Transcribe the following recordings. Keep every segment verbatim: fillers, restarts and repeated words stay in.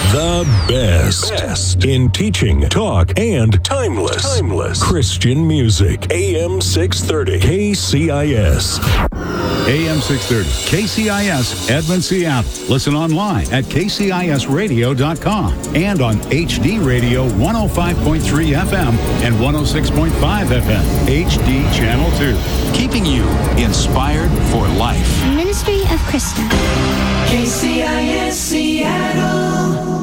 The best. best in teaching, talk, and timeless, timeless Christian music. A M six thirty K C I S. A M six thirty K C I S, Edmond, Seattle. Listen online at K C I S radio dot com and on H D Radio one oh five point three F M and one oh six point five F M, H D Channel two. Keeping you inspired for life. Ministry of Krista. K C I S Seattle.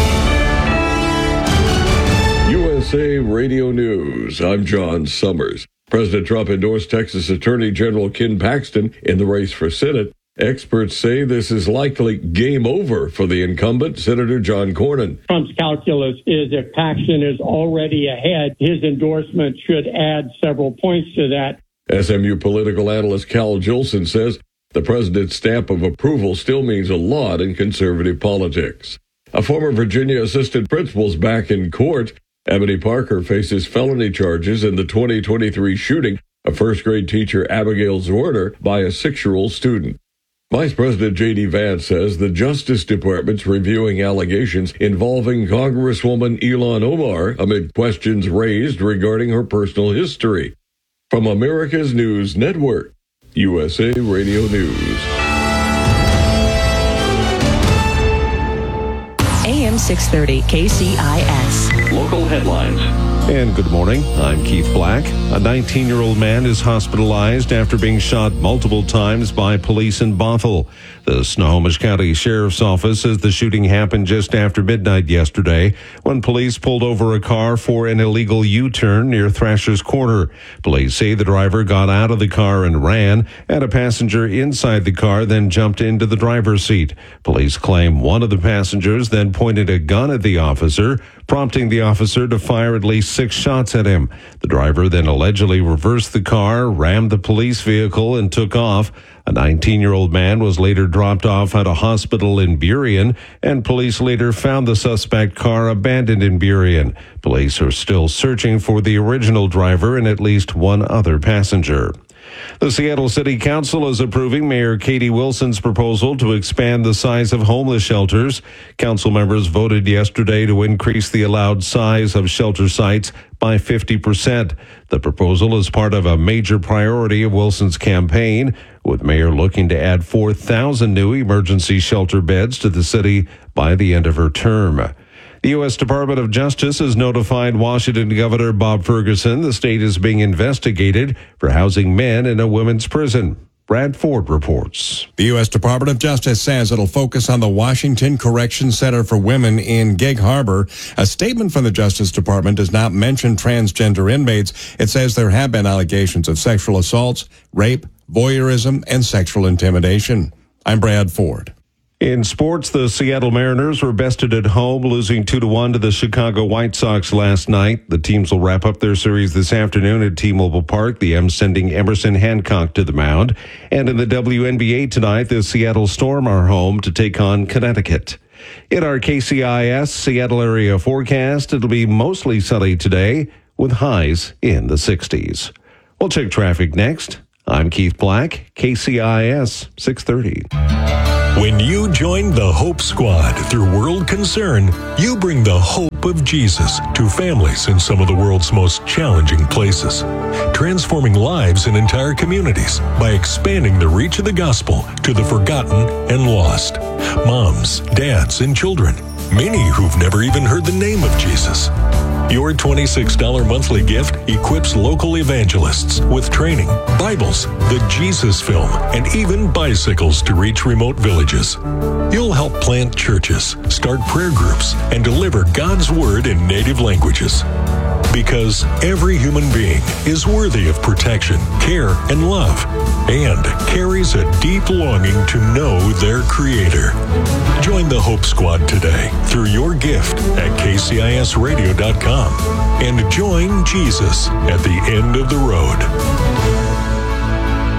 U S A Radio News. I'm John Summers. President Trump endorsed Texas Attorney General Ken Paxton in the race for Senate. Experts say this is likely game over for the incumbent, Senator John Cornyn. Trump's calculus is if Paxton is already ahead, his endorsement should add several points to that. S M U political analyst Cal Jolson says the president's stamp of approval still means a lot in conservative politics. A former Virginia assistant principal is back in court. Ebony Parker faces felony charges in the twenty twenty-three shooting of first-grade teacher Abigail Zwerner by a six-year-old student. Vice President J D. Vance says the Justice Department's reviewing allegations involving Congresswoman Ilhan Omar amid questions raised regarding her personal history. From America's News Network, U S A Radio News. A M six thirty K C I S. Local headlines. And good morning. I'm Keith Black. A nineteen-year-old man is hospitalized after being shot multiple times by police in Bothell. The Snohomish County Sheriff's Office says the shooting happened just after midnight yesterday when police pulled over a car for an illegal U-turn near Thrasher's Corner. Police say the driver got out of the car and ran, and a passenger inside the car then jumped into the driver's seat. Police claim one of the passengers then pointed a gun at the officer, prompting the officer to fire at least six shots at him. The driver then allegedly reversed the car, rammed the police vehicle, and took off. A nineteen-year-old man was later dropped off at a hospital in Burien, and police later found the suspect car abandoned in Burien. Police are still searching for the original driver and at least one other passenger. The Seattle City Council is approving Mayor Katie Wilson's proposal to expand the size of homeless shelters. Council members voted yesterday to increase the allowed size of shelter sites by fifty percent. The proposal is part of a major priority of Wilson's campaign, with Mayor looking to add four thousand new emergency shelter beds to the city by the end of her term. The U S Department of Justice has notified Washington Governor Bob Ferguson the state is being investigated for housing men in a women's prison. Brad Ford reports. The U S Department of Justice says it'll focus on the Washington Correction Center for Women in Gig Harbor. A statement from the Justice Department does not mention transgender inmates. It says there have been allegations of sexual assaults, rape, voyeurism, and sexual intimidation. I'm Brad Ford. In sports, the Seattle Mariners were bested at home, losing two to one to the Chicago White Sox last night. The teams will wrap up their series this afternoon at T-Mobile Park, the M's sending Emerson Hancock to the mound. And in the W N B A tonight, the Seattle Storm are home to take on Connecticut. In our K C I S Seattle area forecast, it'll be mostly sunny today with highs in the sixties. We'll check traffic next. I'm Keith Black, K C I S six thirty. When you join the Hope Squad through World Concern, you bring the hope of Jesus to families in some of the world's most challenging places, transforming lives in entire communities by expanding the reach of the gospel to the forgotten and lost. Moms, dads, and children, many who've never even heard the name of Jesus. Your twenty-six dollars monthly gift equips local evangelists with training, Bibles, the Jesus Film, and even bicycles to reach remote villages. You'll help plant churches, start prayer groups, and deliver God's Word in native languages. Because every human being is worthy of protection, care, and love, and carries a deep longing to know their Creator. Join the Hope Squad today through your gift at K C I S radio dot com and join Jesus at the end of the road.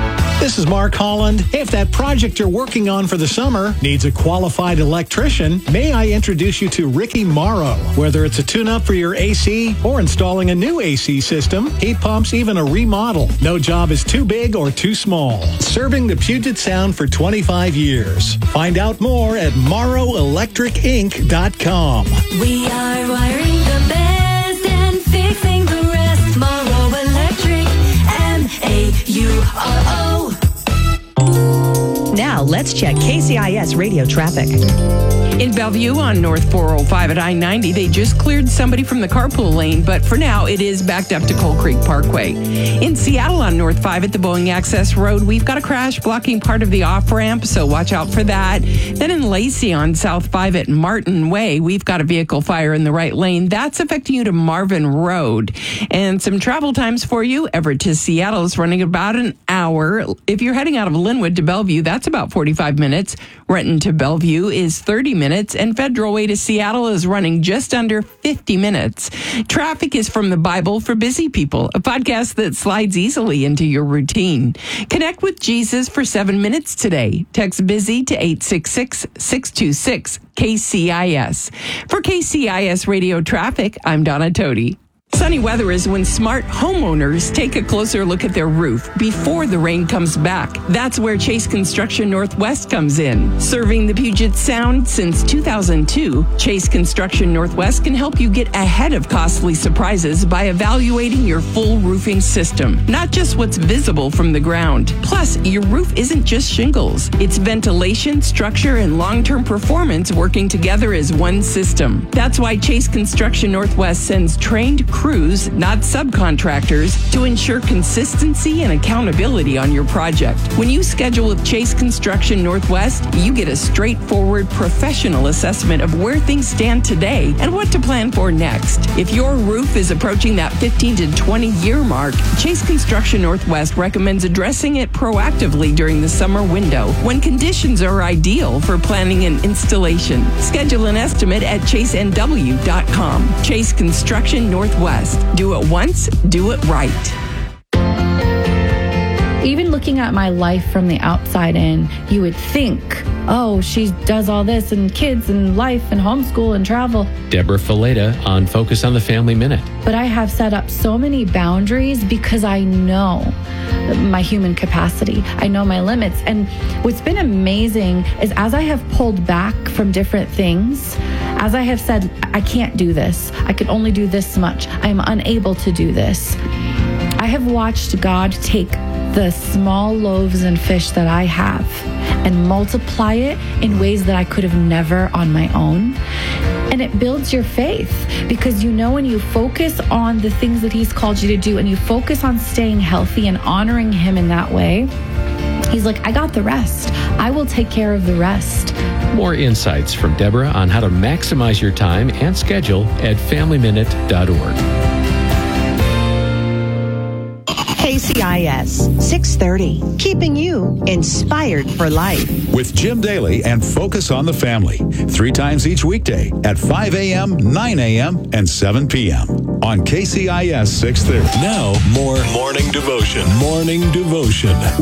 This is Mark Holland. Hey, if that project you're working on for the summer needs a qualified electrician, may I introduce you to Ricky Morrow. Whether it's a tune-up for your A C or installing a new A C system, heat pumps, even a remodel, no job is too big or too small. Serving the Puget Sound for twenty-five years. Find out more at morrow electric inc dot com. We are wiring the best and fixing the rest. Morrow Electric, M A U R O. Now, let's check K C I S radio traffic. In Bellevue on North four oh five at I ninety, they just cleared somebody from the carpool lane, but for now, it is backed up to Coal Creek Parkway. In Seattle on North five at the Boeing Access Road, we've got a crash blocking part of the off-ramp, so watch out for that. Then in Lacey on South five at Martin Way, we've got a vehicle fire in the right lane. That's affecting you to Marvin Road. And some travel times for you. Everett to Seattle is running about an hour. If you're heading out of Linwood to Bellevue, that's about forty-five minutes. Renton to Bellevue is thirty minutes, and Federal Way to Seattle is running just under fifty minutes. Traffic is from the Bible for Busy People, a podcast that slides easily into your routine. Connect with Jesus for seven minutes today. Text BUSY to eight six six, six two six, K C I S. For K C I S Radio Traffic, I'm Donna Toti. Sunny weather is when smart homeowners take a closer look at their roof before the rain comes back. That's where Chase Construction Northwest comes in. Serving the Puget Sound since two thousand two, Chase Construction Northwest can help you get ahead of costly surprises by evaluating your full roofing system, not just what's visible from the ground. Plus, your roof isn't just shingles. It's ventilation, structure, and long-term performance working together as one system. That's why Chase Construction Northwest sends trained crews, not subcontractors, to ensure consistency and accountability on your project. When you schedule with Chase Construction Northwest, you get a straightforward professional assessment of where things stand today and what to plan for next. If your roof is approaching that fifteen to twenty year mark, Chase Construction Northwest recommends addressing it proactively during the summer window when conditions are ideal for planning an installation. Schedule an estimate at chase n w dot com. Chase Construction Northwest. Do it once, do it right. Even looking at my life from the outside in, you would think, oh, she does all this and kids and life and homeschool and travel. Deborah Fileta on Focus on the Family Minute. But I have set up so many boundaries because I know my human capacity. I know my limits. And what's been amazing is as I have pulled back from different things, as I have said, I can't do this. I can only do this much. I am unable to do this. I have watched God take the small loaves and fish that I have and multiply it in ways that I could have never on my own. And it builds your faith because you know when you focus on the things that He's called you to do and you focus on staying healthy and honoring Him in that way, He's like, I got the rest. I will take care of the rest. More insights from Deborah on how to maximize your time and schedule at family minute dot org. K C I S six thirty, keeping you inspired for life. With Jim Daly and Focus on the Family, three times each weekday at five a.m., nine a.m., and seven p.m. on K C I S six thirty. Now, more Morning Devotion. Morning Devotion